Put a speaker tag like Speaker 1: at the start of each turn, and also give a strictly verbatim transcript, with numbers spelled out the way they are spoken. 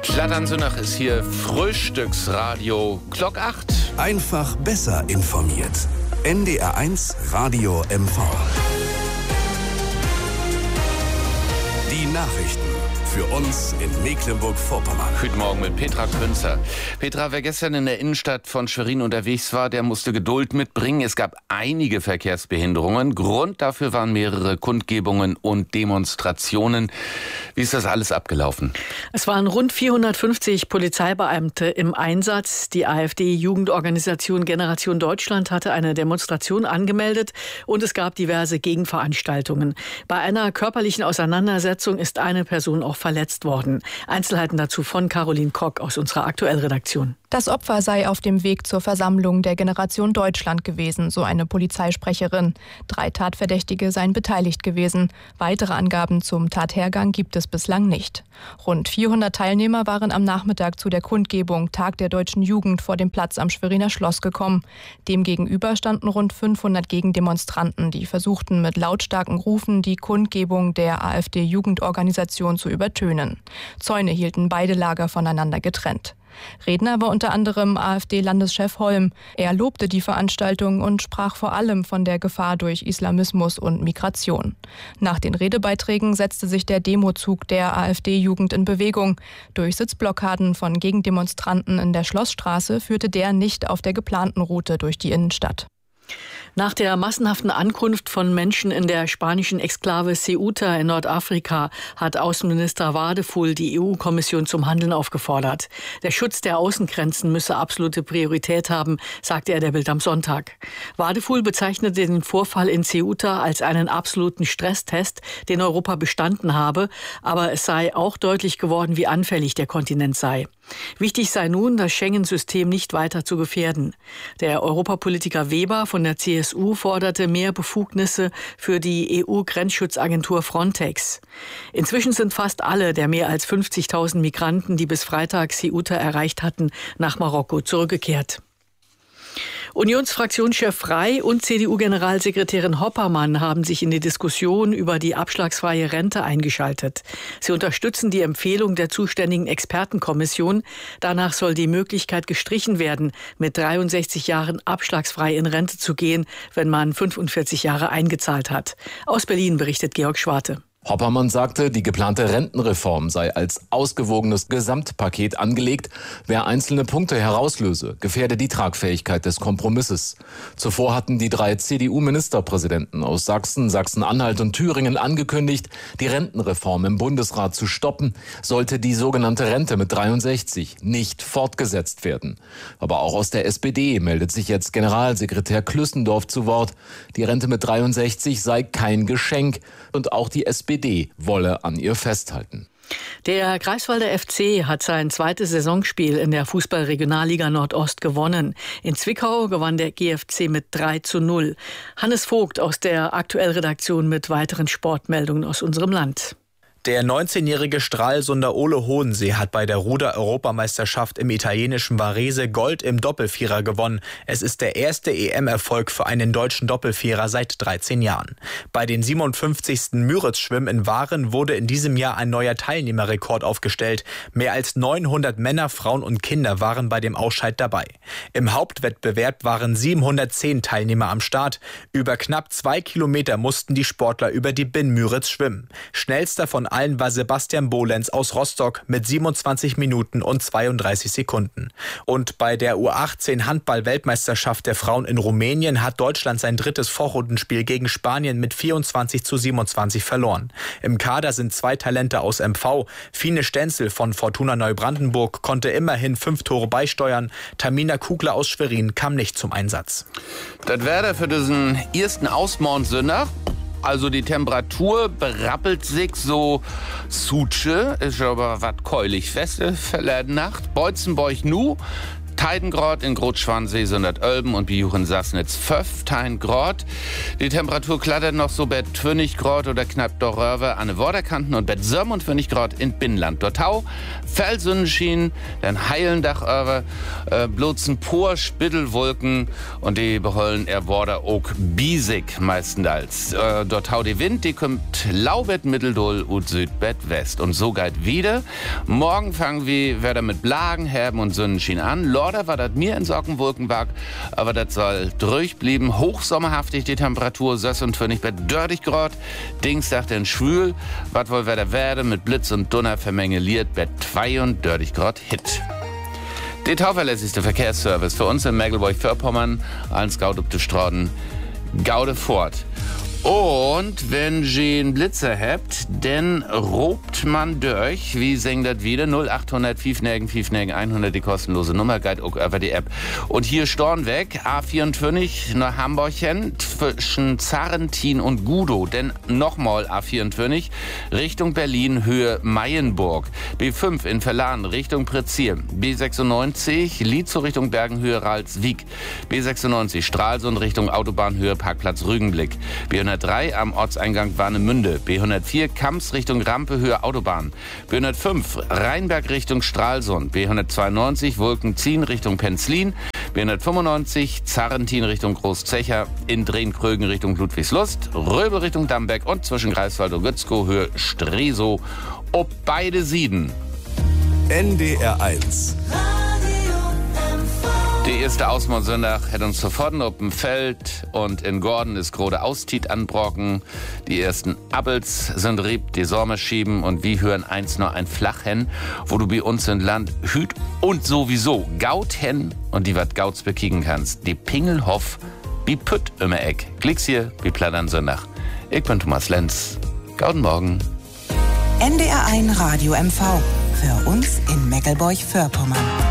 Speaker 1: Kladdern-Sünach ist hier Frühstücksradio Glock acht.
Speaker 2: Einfach besser informiert. N D R eins Radio M V. Die Nachrichten für uns in Mecklenburg-Vorpommern.
Speaker 1: Guten Morgen mit Petra Künzer. Petra, wer gestern in der Innenstadt von Schwerin unterwegs war, der musste Geduld mitbringen. Es gab einige Verkehrsbehinderungen. Grund dafür waren mehrere Kundgebungen und Demonstrationen. Wie ist das alles abgelaufen?
Speaker 3: Es waren rund vierhundertfünfzig Polizeibeamte im Einsatz. Die AfD-Jugendorganisation Generation Deutschland hatte eine Demonstration angemeldet und es gab diverse Gegenveranstaltungen. Bei einer körperlichen Auseinandersetzung ist eine Person auch verletzt worden. Einzelheiten dazu von Caroline Kock aus unserer Aktuellredaktion.
Speaker 4: Das Opfer sei auf dem Weg zur Versammlung der Generation Deutschland gewesen, so eine Polizeisprecherin. Drei Tatverdächtige seien beteiligt gewesen. Weitere Angaben zum Tathergang gibt es bislang nicht. Rund vierhundert Teilnehmer waren am Nachmittag zu der Kundgebung Tag der deutschen Jugend vor dem Platz am Schweriner Schloss gekommen. Demgegenüber standen rund fünfhundert Gegendemonstranten, die versuchten mit lautstarken Rufen die Kundgebung der AfD-Jugendorganisation zu übertönen. Zäune hielten beide Lager voneinander getrennt. Redner war unter anderem AfD-Landeschef Holm. Er lobte die Veranstaltung und sprach vor allem von der Gefahr durch Islamismus und Migration. Nach den Redebeiträgen setzte sich der Demozug der AfD-Jugend in Bewegung. Durch Sitzblockaden von Gegendemonstranten in der Schlossstraße führte der nicht auf der geplanten Route durch die Innenstadt.
Speaker 3: Nach der massenhaften Ankunft von Menschen in der spanischen Exklave Ceuta in Nordafrika hat Außenminister Wadefull die E U-Kommission zum Handeln aufgefordert. Der Schutz der Außengrenzen müsse absolute Priorität haben, sagte er der Bild am Sonntag. Wadefull bezeichnete den Vorfall in Ceuta als einen absoluten Stresstest, den Europa bestanden habe, aber es sei auch deutlich geworden, wie anfällig der Kontinent sei. Wichtig sei nun, das Schengen-System nicht weiter zu gefährden. Der Europapolitiker Weber von der C S U forderte mehr Befugnisse für die E U-Grenzschutzagentur Frontex. Inzwischen sind fast alle der mehr als fünfzigtausend Migranten, die bis Freitag Ceuta erreicht hatten, nach Marokko zurückgekehrt. Unionsfraktionschef Frey und C D U-Generalsekretärin Hoppermann haben sich in die Diskussion über die abschlagsfreie Rente eingeschaltet. Sie unterstützen die Empfehlung der zuständigen Expertenkommission. Danach soll die Möglichkeit gestrichen werden, mit dreiundsechzig Jahren abschlagsfrei in Rente zu gehen, wenn man fünfundvierzig Jahre eingezahlt hat. Aus Berlin berichtet Georg Schwarte.
Speaker 5: Hoppermann sagte, die geplante Rentenreform sei als ausgewogenes Gesamtpaket angelegt. Wer einzelne Punkte herauslöse, gefährde die Tragfähigkeit des Kompromisses. Zuvor hatten die drei C D U-Ministerpräsidenten aus Sachsen, Sachsen-Anhalt und Thüringen angekündigt, die Rentenreform im Bundesrat zu stoppen, sollte die sogenannte Rente mit dreiundsechzig nicht fortgesetzt werden. Aber auch aus der S P D meldet sich jetzt Generalsekretär Klüssendorf zu Wort. Die Rente mit dreiundsechzig sei kein Geschenk und auch die S P D wolle an ihr festhalten.
Speaker 3: Der Greifswalder F C hat sein zweites Saisonspiel in der Fußball-Regionalliga Nordost gewonnen. In Zwickau gewann der G F C mit drei zu null. Hannes Vogt aus der Aktuellredaktion mit weiteren Sportmeldungen aus unserem Land.
Speaker 6: Der neunzehnjährige Stralsunder Ole Hodensee hat bei der Ruder-Europameisterschaft im italienischen Varese Gold im Doppelvierer gewonnen. Es ist der erste E M-Erfolg für einen deutschen Doppelvierer seit dreizehn Jahren. Bei den siebenundfünfzigsten Müritz-Schwimmen in Waren wurde in diesem Jahr ein neuer Teilnehmerrekord aufgestellt. Mehr als neunhundert Männer, Frauen und Kinder waren bei dem Ausscheid dabei. Im Hauptwettbewerb waren siebenhundertzehn Teilnehmer am Start. Über knapp zwei Kilometer mussten die Sportler über die Binnen Müritz schwimmen. Schnellster von allen war Sebastian Bolenz aus Rostock mit siebenundzwanzig Minuten und zweiunddreißig Sekunden. Und bei der U achtzehn Handball-Weltmeisterschaft der Frauen in Rumänien hat Deutschland sein drittes Vorrundenspiel gegen Spanien mit vierundzwanzig zu siebenundzwanzig verloren. Im Kader sind zwei Talente aus M V. Fine Stenzel von Fortuna Neubrandenburg konnte immerhin fünf Tore beisteuern. Tamina Kugler aus Schwerin kam nicht zum Einsatz.
Speaker 1: Das wäre für diesen ersten Ausmordsünder. Also die Temperatur berappelt sich so Sutsche, ist aber was keulig feste verleden Nacht. Beutzenbeuch nu, Teidengrad in Großschwansee sind Ölben und Bijuchen Sassnitz fünfzehn Grad. Die Temperatur klattert noch so bei zwanzig Grad oder knapp der Röwe an den Waterkanten und bei siebenundzwanzig Grad in Binnenland. Dort Tau, Felsonnenschien, dann Heilendach über, äh, bloßen Por, Spittelwolken und die behollen er Water auch biesig meistenteils. Äh, dort Tau die Wind, die kommt Laubett, Mitteldol und Südbett West. Und so geht wieder. Morgen fangen wir wieder mit Blagen, Herben und Sonnenschien an. Lorder war das mir in Sockenwolkenberg, aber das soll durchblieben. Hochsommerhaftig die Temperatur, sechsundzwanzig bei dreißig Grad. Dienstag den Schwül, was wohl wieder werden mit Blitz und Donner vermengeliert bei zweiunddreißig Grad Hit. Der tauverlässigste Verkehrsservice für uns in Mecklenburg-Vorpommern, allen Scout auf die Straßen, Gaude fort. Und wenn ihr einen Blitzer habt, dann robt man durch, wie singt das wieder, null achthundert fünfundneunzig fünfundneunzig hundert, die kostenlose Nummer, geht auch über die App. Und hier Stornweg, A vierundzwanzig nach Hamburg hin, zwischen Zarrentin und Gudow, denn nochmal A vierundzwanzig, Richtung Berlin, Höhe Mayenburg. B fünf in Verlan, Richtung Prezier. B sechsundneunzig, Lietzow Richtung Bergenhöhe, Ralswiek. B sechsundneunzig, Stralsund Richtung Autobahnhöhe, Parkplatz Rügenblick. B hundertdrei am Ortseingang Warnemünde. B hundertvier Kamps Richtung Rampe Höhe Autobahn. B hundertfünf Rheinberg Richtung Stralsund. B hundertzweiundneunzig Wolkenziehen Richtung Penzlin. B hundertfünfundneunzig Zarrentin Richtung Großzecher. In Drehn-Krögen Richtung Ludwigslust. Röbel Richtung Damberg und zwischen Greifswald und Gützkow Höhe Stresow. Ob beide Sieden.
Speaker 2: N D R eins.
Speaker 1: Die erste Ausmauersonntag hat uns sofort auf dem Feld und in Gordon ist grode Austiet anbrocken. Die ersten Appels sind rieb, die Sommer schieben und wir hören eins noch ein Flachhen, wo du bei uns in Land hüt und sowieso Gaut hen und die wat Gauts bekicken kannst. Die Pingelhoff, wie Pütt immer Eck. Klicks hier, wie Plattern Sonntag. Ich bin Thomas Lenz. Gauten Morgen.
Speaker 7: N D R eins Radio M V. Für uns in Mecklenburg-Vorpommern.